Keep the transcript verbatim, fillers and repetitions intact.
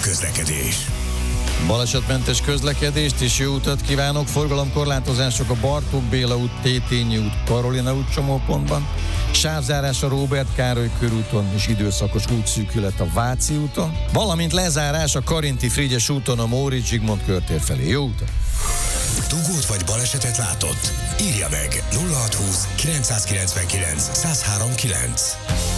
közlekedés. Balesetmentes közlekedést és jó utat kívánok. Forgalomkorlátozások a Bartók Béla út, Tétényi út, Karolina út csomópontban. Sávzárás a Róbert Károly körúton és időszakos útszűkület a Váci úton. Valamint lezárás a Karinti Frigyes úton a Móricz Zsigmond körtér felé. Jó utat! Dugót vagy balesetet látott? Írja meg nulla hatszázhúsz kilencszázkilencvenkilenc százhárom kilenc.